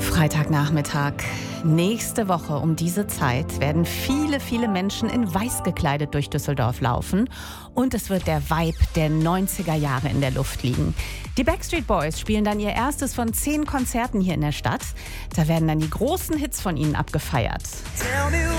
Freitagnachmittag. Nächste Woche um diese Zeit werden viele Menschen in weiß gekleidet durch Düsseldorf laufen. Und es wird der Vibe der 90er Jahre in der Luft liegen. Die Backstreet Boys spielen dann ihr erstes von 10 Konzerten hier in der Stadt. Da werden dann die großen Hits von ihnen abgefeiert.